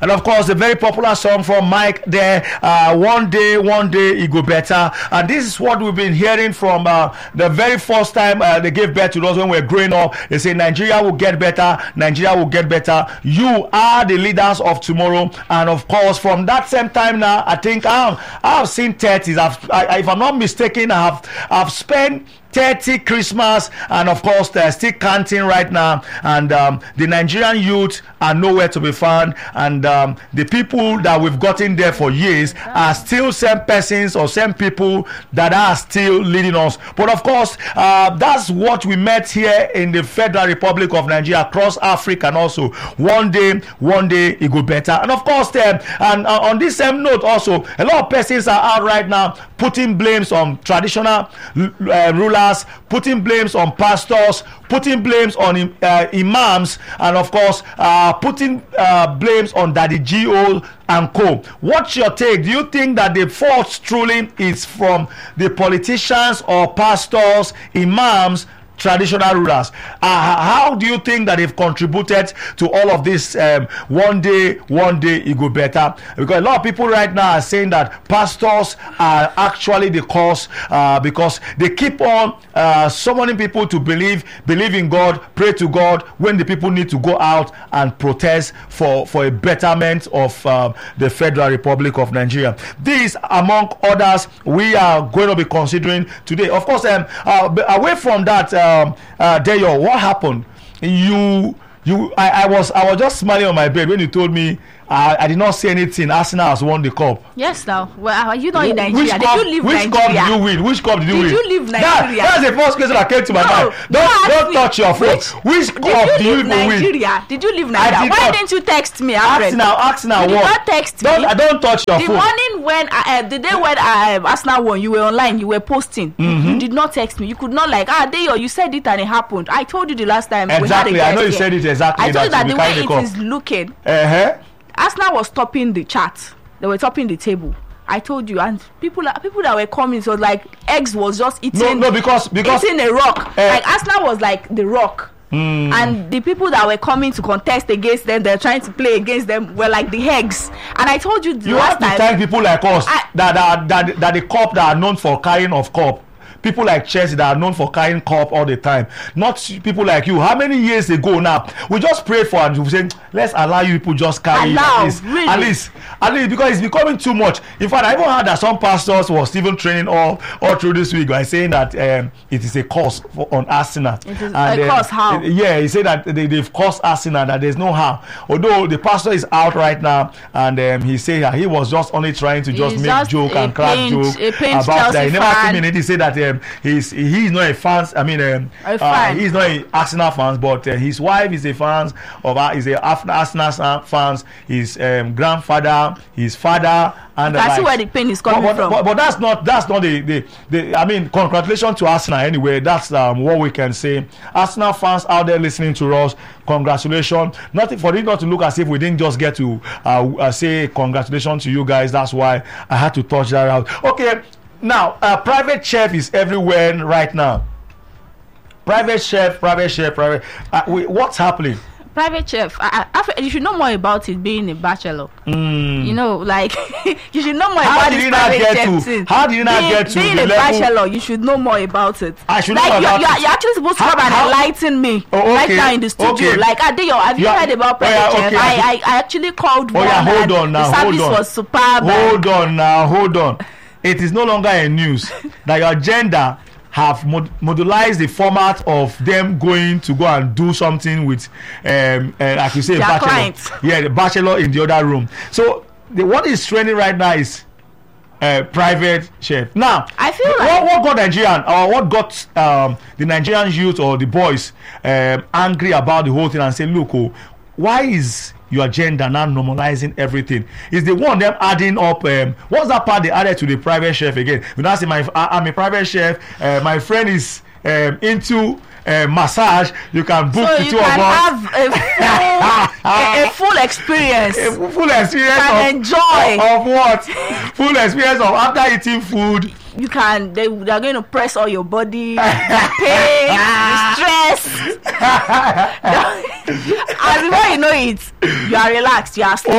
And of course, a very popular song from Mike there, one day it go better. And this is what we've been hearing from the very first time they gave birth to us when we were growing up. They say Nigeria will get better, Nigeria will get better. You are the leaders of tomorrow. And of course, from that same time now, I think I've seen 30s. If I'm not mistaken, I've spent 30 Christmas, and of course they're still counting right now, and the Nigerian youth are nowhere to be found, and the people that we've gotten there for years are still same persons or same people that are still leading us. But of course, that's what we met here in the Federal Republic of Nigeria, across Africa, and also one day it go better. And of course, and on this same note also, a lot of persons are out right now putting blames on traditional rulers, putting blames on pastors, putting blames on imams, and of course putting blames on Daddy G.O. and co. What's your take? Do you think that the fault truly is from the politicians or pastors, imams, traditional rulers? How do you think that they've contributed to all of this? One day it go better, because a lot of people right now are saying that pastors are actually the cause, because they keep on summoning people to believe in God, pray to God, when the people need to go out and protest for a betterment of the Federal Republic of Nigeria. These, among others, we are going to be considering today. Of course, away from that, Deyo, what happened? I was just smiling on my bed when you told me I did not say anything. Arsenal has won the cup. Yes, now. Well, are you not in Nigeria? Did you leave Nigeria? Which cup did you win? Which cup did you win? Did you leave Nigeria? That's the first question that came to my mind. Don't touch your phone. Which cup did you even win? Did you leave Nigeria? Why didn't you text me? Ask now what? You did not text me. Don't touch your phone. The morning when the day when Arsenal won, you were online, you were posting. You did not text me. You could not Deyo, you said it and it happened. I told you the last time. Exactly. I know you said it exactly. I told you that the way it is looking. Arsenal was topping the chart. They were topping the table. I told you, and people that were coming, so like eggs was just eating. Because eating a rock. Like Arsenal was like the rock. And the people that were coming to contest against them, they're trying to play against them, were like the eggs. And I told you you have to thank people like us that the cup that are known for carrying of cup. People like Chelsea that are known for carrying cup all the time, not people like you. How many years ago now we just prayed for and we said let's allow you people just carry at least because it's becoming too much. In fact, I even heard that some pastors was even training all through this week by saying that it is a curse on Arsenal. It is a curse. How? He said that they've cursed Arsenal, that there's no how. Although the pastor is out right now, and he said that he was just only trying to make joke and crack joke about that. He never came in and he said that he's not a fan. I mean, he's not an Arsenal fan, but his wife is a fan of Arsenal fans. His grandfather, his father, and I see where the pain is coming from. But that's not the. I mean, congratulations to Arsenal anyway. That's what we can say. Arsenal fans out there listening to us, congratulations. Nothing for it not to look as if we didn't just get to say congratulations to you guys. That's why I had to touch that out. Okay. Now, private chef is everywhere right now. Private chef. What's happening? Private chef. You should know more about it being a bachelor. You know, like you should know more about this private chef. How did you not get to being the a level? bachelor? You should know more about it. I should know about it. You're actually supposed to come and enlighten me right now in the studio. Okay. Like Adeyo, have you heard about private chef? I actually called one. Hold on now. The service was superb. Hold on. It is no longer a news that your agenda have modularized the format of them going to go and do something with, like you say, bachelor. Clients. Yeah, the bachelor in the other room. So what is trending right now is private chef. Now, I feel like what got Nigerian or what got the Nigerian youth or the boys angry about the whole thing and say, look, why is your agenda now normalizing everything? Is the one them adding up what's that part they added to the private chef again? When I say I'm a private chef, my friend is into massage, you can book the two of us. Have a full experience. A full experience can enjoy of what? Full experience of after eating food. You can. They're going to press all your body, the pain, the stress. And before you know it, you are relaxed, you are asleep.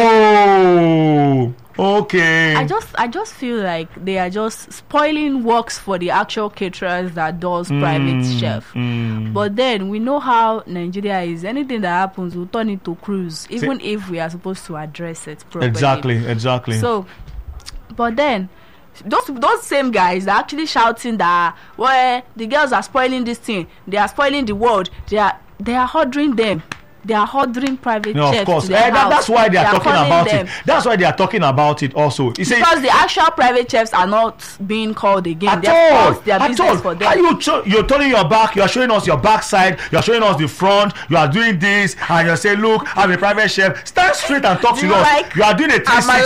Oh, okay. I just feel like they are just spoiling works for the actual caterers that does private chef. But then we know how Nigeria is. Anything that happens, we'll turn it to cruise, even if we are supposed to address it properly. Exactly. So, but then those same guys are actually shouting that the girls are spoiling this thing, they are spoiling the world, they are ordering them. They are ordering private chefs. Of course. To their house. That's why they are talking about them. it. That's why they are talking about it also. Because the actual private chefs are not being called again. Their business for them. You're turning your back, you're showing us your backside, you're showing us the front, you are doing this, and you're saying, look, I'm a private chef. Stand straight and talk to us. You are doing a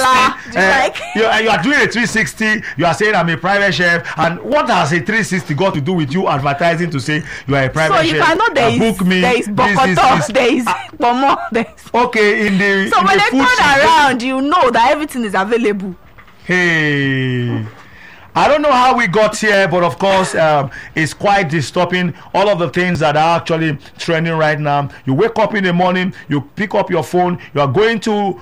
360. You are doing a 360. You are saying I'm a private chef. And what has a 360 got to do with you advertising to say you are a private chef? So you cannot book me. There is Bokoto, there is Pomo. Okay, so when they turn around, you know that everything is available. Hey, I don't know how we got here, but of course, it's quite disturbing. All of the things that are actually trending right now. You wake up in the morning, you pick up your phone, you are going to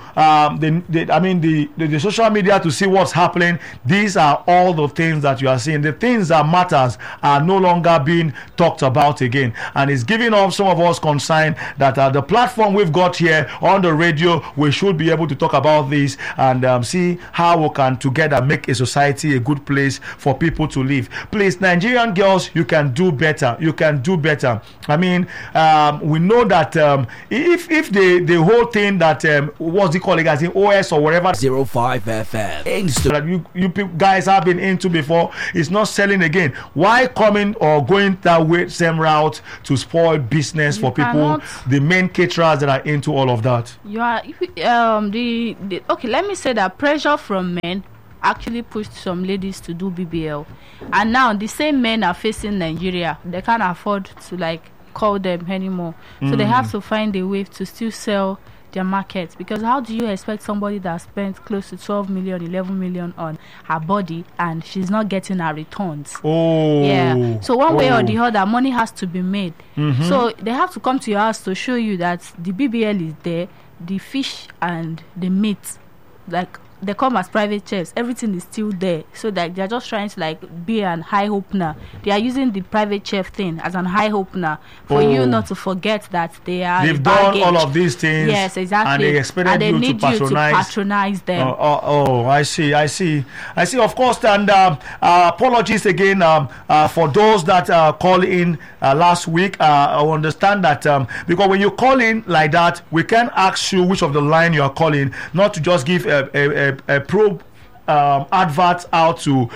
the social media to see what's happening. These are all the things that you are seeing. The things that matters are no longer being talked about again, and it's giving up some of us concern that the platform we've got here on the radio, we should be able to talk about this and see how we can together make a society a good place for people to live. Please, Nigerian girls, you can do better. You can do better. I mean, we know that if the whole thing that what's it called again, OS or whatever 05 FM that you guys have been into before is not selling again. Why coming or going that way, same route to spoil business for people, the main caterers that are into all of that? You are okay. Let me say that pressure from men actually pushed some ladies to do BBL, and now the same men are facing Nigeria. They can't afford to call them anymore, so they have to find a way to still sell their market. Because how do you expect somebody that spent close to 12 million 11 million on her body and she's not getting her returns? So one way or the other, money has to be made. So they have to come to your house to show you that the BBL is there, the fish and the meat, they come as private chefs, everything is still there. So that they're just trying to be an eye opener. They are using the private chef thing as an eye opener for you not to forget that they've done all of these things. Yes, exactly. And they expect you need to patronize them. I see. Of course, and apologies again for those that call in last week. I understand that because when you call in like that, we can ask you which of the line you are calling, not to just give a probe adverts out to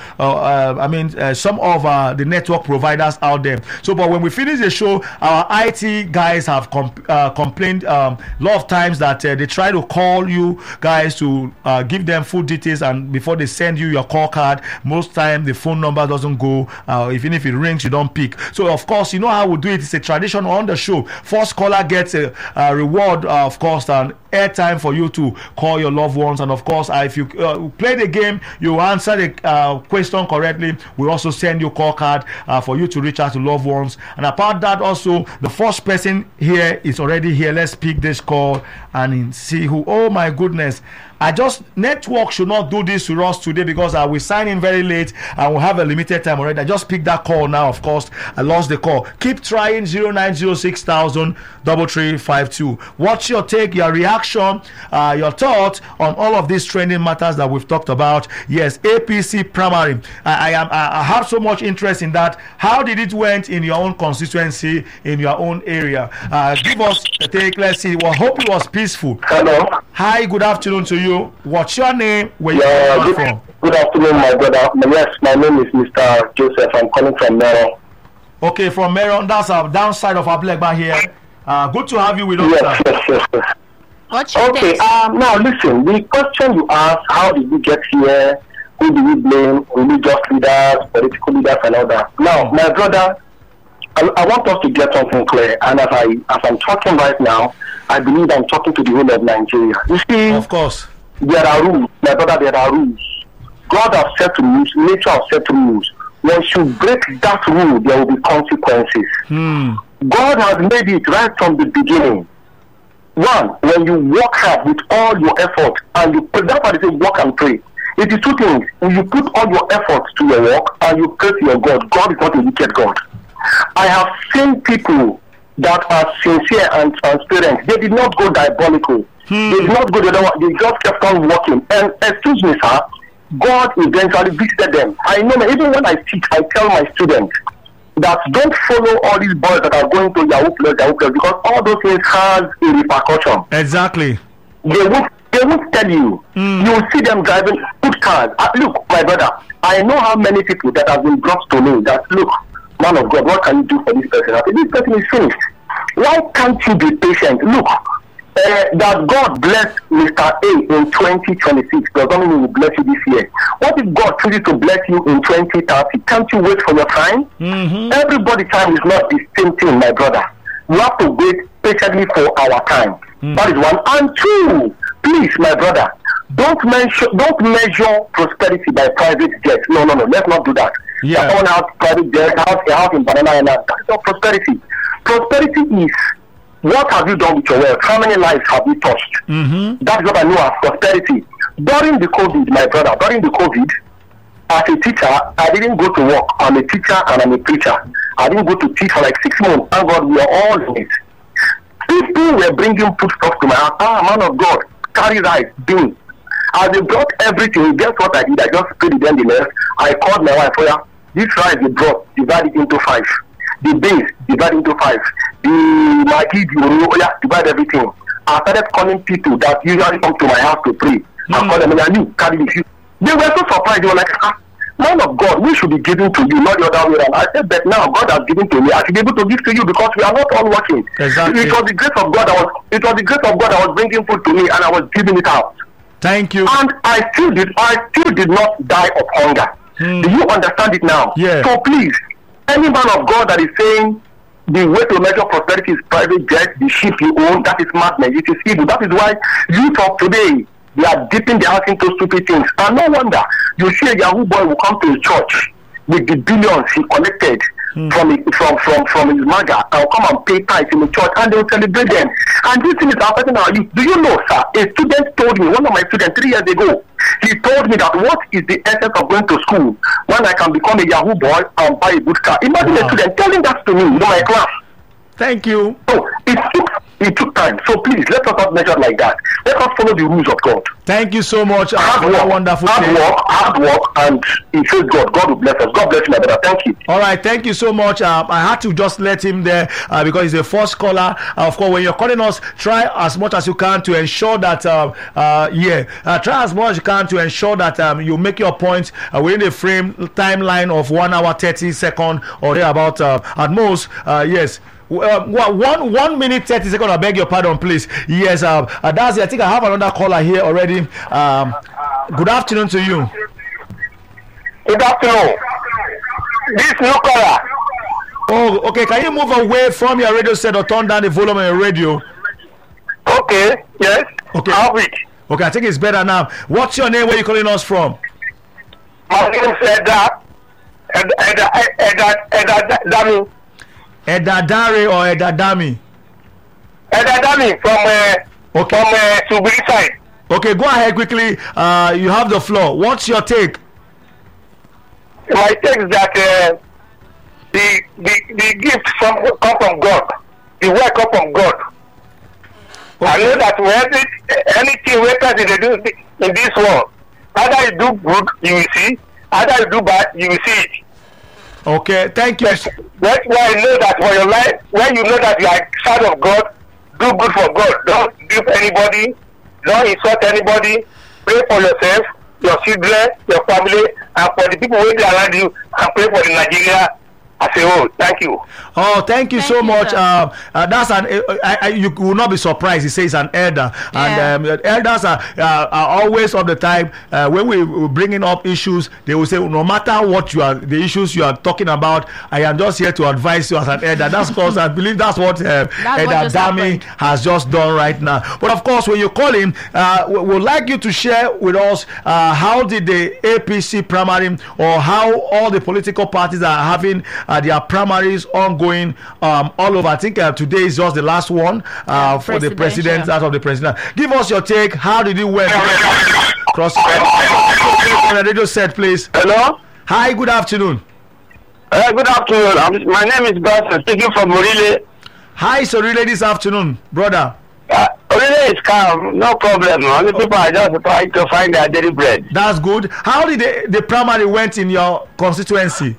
some of the network providers out there. So but when we finish the show, our IT guys have complained a lot of times that they try to call you guys to give them full details, and before they send you your call card, most time the phone number doesn't go. Even if it rings, you don't pick. So of course, you know how we do it. It's a tradition on the show. First caller gets a reward, of course, and airtime for you to call your loved ones. And of course, if you play the game, you answer the question correctly, we also send you a call card for you to reach out to loved ones. And apart that, also the first person here is already here. Let's pick this call and see who. Oh my goodness, network should not do this to us today because we sign in very late and we have a limited time already. I just picked that call now. Of course, I lost the call. Keep trying. 0906,000 3352. What's your take, your reaction, your thoughts on all of these trending matters that we've talked about? Yes, APC primary. I have so much interest in that. How did it went in your own constituency, in your own area? Give us a take. Let's see. Well, hope it was peaceful. Hello. Hi, good afternoon to you. What's your name? Where you calling from? Good afternoon, my brother. Yes, my name is Mr. Joseph. I'm calling from Meron. Okay, from Meron. That's our downside of Ablegba here. Good to have you with us. Yes. What's your okay, now listen. The question you asked, how did we get here? Who do we blame? Religious leaders, political leaders, and all that. Now, my brother, I want us to get something clear. And as I'm talking right now, I believe I'm talking to the whole of Nigeria. You see, of course, there are rules, my brother. There are rules. God has set rules. Nature has set rules. Once you break that rule, there will be consequences. God has made it right from the beginning One, when you work hard with all your effort and you pray, that's why they say work and pray. It is two things. When you put all your efforts to your work and you pray to your God, God is not a wicked God. I have seen people that are sincere and transparent. They did not go diabolical. They did not go the other one. They just kept on working. And excuse me, sir, God eventually visited them. I know, even when I teach, I tell my students that don't follow all these boys that are going to Yahoo Plus, because all those things has a repercussion. Exactly. They won't tell you. You will see them driving good cars. Look, my brother, I know how many people that have been brought to me that, look, man of God, what can you do for this person? I say, this person is finished. Why can't you be patient? Look, that God bless Mr. A in 2026 does not mean he will bless you this year. What if God chooses to bless you in 2030? Can't you wait for your time? Everybody's time is not the same thing, my brother. We have to wait patiently for our time. That is one. And two, please, my brother, don't measure prosperity by private jets. No, let's not do that. Yeah. Someone has private jet, a house in Banana Island. That is not prosperity. Prosperity is, what have you done with your wealth? How many lives have you touched? That is what I know as prosperity. During the COVID, my brother, as a teacher, I didn't go to work. I'm a teacher and I'm a preacher. I didn't go to teach for like 6 months. Thank God we are all in it. People were bringing food stuff to my house. Man of God, carry rice, beans. As they brought everything, guess what I did? I just paid the envelope. I called my wife, this rice they brought, divide it into 5. The beans, divide into 5. The Maggi, divide everything. I started calling people that usually come to my house to pray. I called them and you carry this. They were so surprised. They were like, man of God, we should be giving to you, not the other way around. I said, but now God has given to me. I should be able to give to you because we are not all working. Exactly. It was the grace of God that was bringing food to me, and I was giving it out. Thank you. And I still did not die of hunger. Do you understand it now? Yeah. So please, any man of God that is saying the way to measure prosperity is private jet, the ship you own, that is madness. It is evil. That is why youth of today, they are dipping their hands into stupid things. And no wonder you see a Yahoo boy will come to a church with the billions he collected from his maga and come and pay tithes in the church, and they will celebrate them. And this thing is affecting our youth. Do you know, sir? A student told me, one of my students 3 years ago, he told me that what is the essence of going to school when I can become a Yahoo boy and buy a good car? Imagine a student telling that to me in my class. Thank you. So it took time. So please, let us not measure like that. Let us follow the rules of God. Thank you so much. Hard work, and it says God. God will bless us. God bless you, my brother. Thank you. All right, thank you so much. I had to just let him there because he's a first caller. Of course, when you're calling us, try as much as you can to ensure that try as much as you can to ensure that you make your point within the frame timeline of 1 hour 30 seconds or about at most. Yes. 1 minute 30 seconds. I beg your pardon, please. Yes, that's it. I think I have another caller here already. Good afternoon to you. Good afternoon. This new caller. Oh, okay. Can you move away from your radio set or turn down the volume on your radio? Okay. Yes. Okay. I'll read. Okay, I think it's better now. What's your name? Where are you calling us from? My name is Dami. Edadare or Edadami? Edadami from Subiri side. Okay, go ahead quickly. You have the floor. What's your take? My take is that the gift come from God. The work come from God. Okay. I know that anything we person they do in this world, either you do good, you will see. Either you do bad, you will see it. Okay, thank you. That's why I know that for your life, when you know that you are a child of God, do good for God. Don't give anybody, don't insult anybody. Pray for yourself, your children, your family, and for the people waiting around you, and pray for the Nigeria as a whole. Thank you. Oh, thank you so much. That's you will not be surprised. He says an elder, and elders are always of the time when we bringing up issues, they will say no matter what the issues you are talking about, I am just here to advise you as an elder. That's because I believe that's what Elder Dami has just done right now. But of course, when you call him, we would like you to share with us how did the APC primary or how all the political parties are having there are primaries ongoing all over. I think today is just the last one for the president, out of the president. Give us your take. How did it went? Cross on the radio set, please. Hello. Hi, good afternoon. Good afternoon. My name is Gus, speaking from Orile. Hi, Sorile, this afternoon, brother. Orile is calm, no problem. Only people are just trying to find their daily bread. That's good. How did the primary went in your constituency?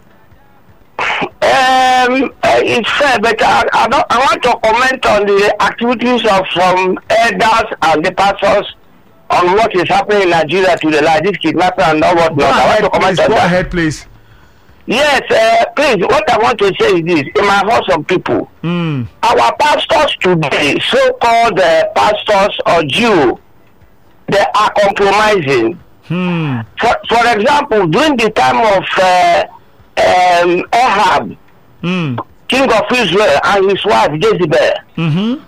It's fair, but I want to comment on the activities of some elders and the pastors on what is happening in Nigeria today, like this kidnapping and all what not. I want to comment on that. Go ahead, please. Yes, please, what I want to say is this. In my house of people, our pastors today, so-called pastors or Jew, they are compromising. For example, during the time of Ahab, king of Israel, and his wife Jezebel,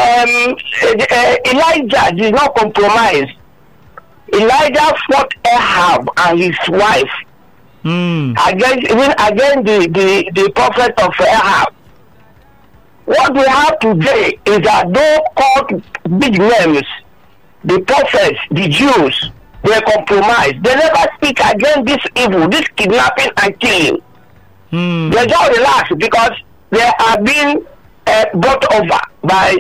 Elijah did not compromise. Elijah fought Ahab and his wife against the prophet of Ahab. What we have today is that those called big names, the prophets, the Jews, they compromise. They never speak against this evil, this kidnapping and killing. They just relax because they are being brought over by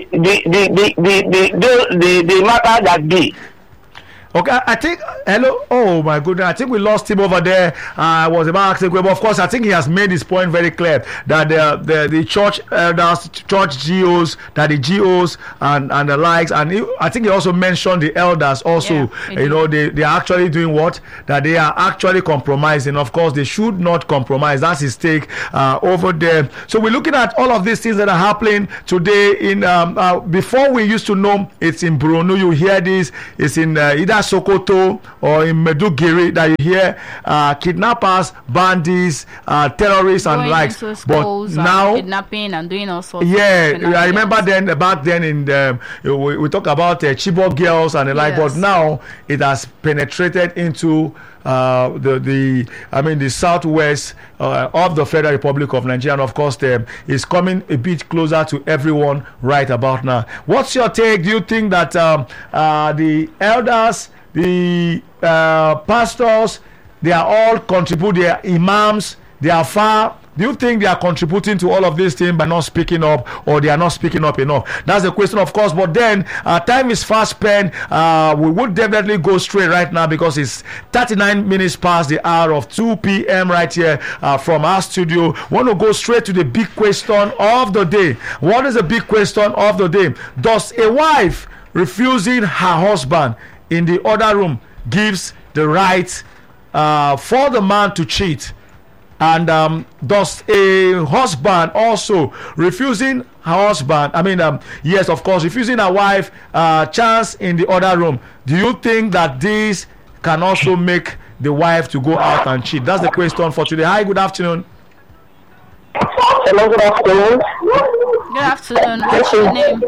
the matter that be. Okay, I think, hello, oh my goodness, I think we lost him over there. I was about asking, but of course, I think he has made his point very clear that the church elders, church GOs, that the GOs and the likes, and I think he also mentioned the elders also, they are actually doing what? That they are actually compromising. Of course, they should not compromise. That's his take over there. So we're looking at all of these things that are happening today in, before we used to know it's in Borno, you hear this, it's in either Sokoto or in Meduguri that you hear kidnappers, bandits, terrorists and likes. But now kidnapping and doing all sorts. Yeah, I remember back then in we talk about Chibok girls and the like, but now it has penetrated into the southwest of the Federal Republic of Nigeria, and of course is coming a bit closer to everyone right about now. What's your take? Do you think that the elders, the pastors, they are all contribute, their imams, they are far? Do you think they are contributing to all of these things by not speaking up, or they are not speaking up enough? That's the question, of course. But then time is fast spent. We would definitely go straight right now because it's 39 minutes past the hour of 2 p.m. right here from our studio. Want to go straight to the big question of the day. What is the big question of the day? Does a wife refusing her husband in the other room gives the right for the man to cheat? And does a husband also refusing her husband, yes, of course, refusing a wife chance in the other room, do you think that this can also make the wife to go out and cheat? That's the question for today. Hi, good afternoon. Hello, good afternoon. Good afternoon. What's your name?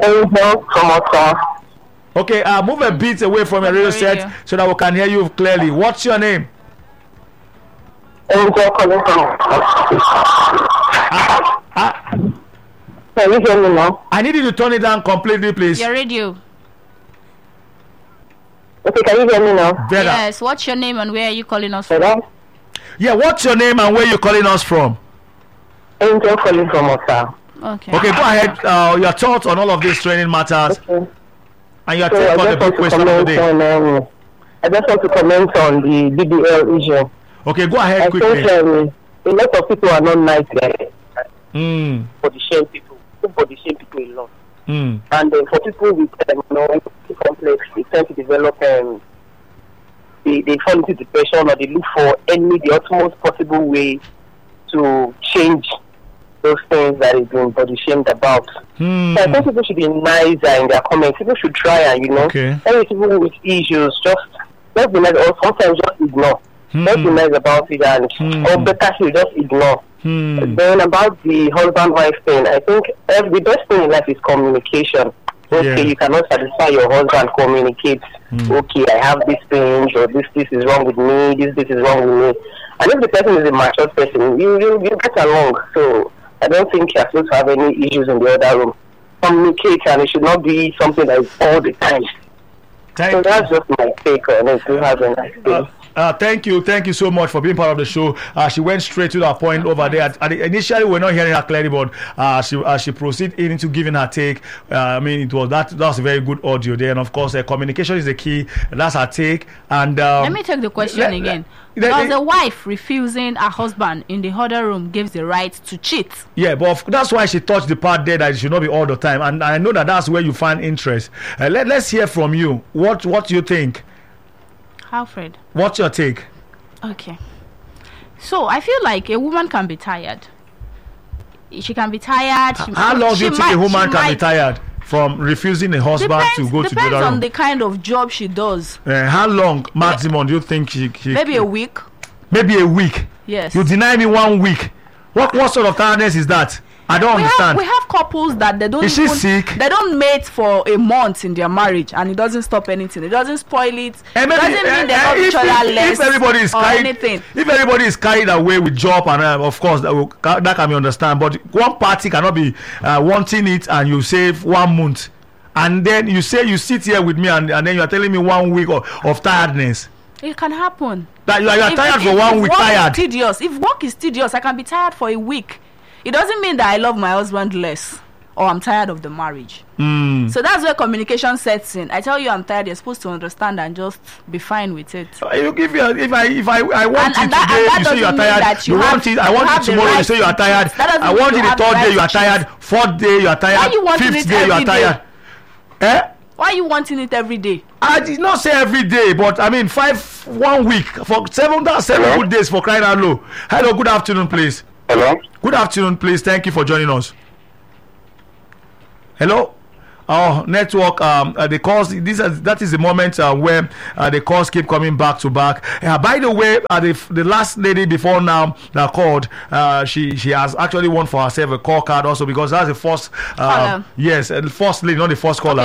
Okay, move a bit away from your radio set so that we can hear you clearly. What's your name? Can you hear me now? I need you to turn it down completely, please. Your radio. Okay, can you hear me now? Better. Yes. What's your name and where are you calling us from? Hello? Yeah, what's your name and where you calling us from? Angel calling from Osa. Okay. Okay, go ahead. Your thoughts on all of these training matters, Okay. and your take on the big question of the day. I just want to comment on the BBL issue. Okay, go ahead quickly. I think a lot of people are not nice there. For the shame people. For the shame people a lot. And for people with complex, they tend to develop they fall into depression, or they look for the utmost possible way to change those things that is being body shamed about. So I think people should be nicer in their comments. People should try and any people with issues, just be nice, or sometimes just ignore. Just be nice about it, and or better still, just ignore. Then about the husband-wife thing, I think the best thing in life is communication. Okay, you cannot satisfy your husband, communicate. Okay, I have these things, or this is wrong with me, this is wrong with me. And if the person is a mature person, you get along. So I don't think you're supposed to have any issues in the other room. Communicate, and it should not be something that is all the time. So that's just my take on it. You have a nice day. Thank you so much for being part of the show. She went straight to that point over there. Initially, we're not hearing her clearly, but she proceeded into giving her take. I mean, it was that was a very good audio there, and of course, communication is the key. That's her take. And let me take the question again. Does a wife refusing her husband in the other room gives the right to cheat? Yeah, but that's why she touched the part there that it should not be all the time, and I know that's where you find interest. Let's hear from you. What do you think? Alfred, what's your take? Okay, so I feel like a woman can be tired. She can be tired. How long do you think a woman can be tired from refusing a husband to go to the other room? Depends on the kind of job she does. How long maximum do you think she maybe a week? Maybe a week? Yes. You deny me 1 week. What sort of tiredness is that? I don't understand. We have couples that they don't. Is she sick? They don't mate for a month in their marriage, and it doesn't stop anything. It doesn't spoil it. It doesn't mean they love each other less. If everybody is carried away with job, and of course that can be understand. But one party cannot be wanting it, and you save 1 month, and then you say you sit here with me, and then you are telling me 1 week of tiredness. It can happen. That you are tired for 1 week. Tired. If work is tedious, I can be tired for a week. It doesn't mean that I love my husband less or I'm tired of the marriage. So that's where communication sets in. I tell you I'm tired, you're supposed to understand and just be fine with it. If I want it today, you say you are tired. You want it. I want it tomorrow. You say you are tired. I want it the 3rd day. You are tired. 4th day. You are tired. 5th day. You are tired. Why are you wanting it every day? I did not say every day, but I mean 1 week for 7 good days for crying out loud. Hello, good afternoon, please. Hello. Good afternoon, please. Thank you for joining us. Hello. Oh, network. The calls. That is the moment where the calls keep coming back to back. By the way, the last lady before now that called, she has actually won for herself a call card also because that's the first. Yes, the first lady, not the first caller.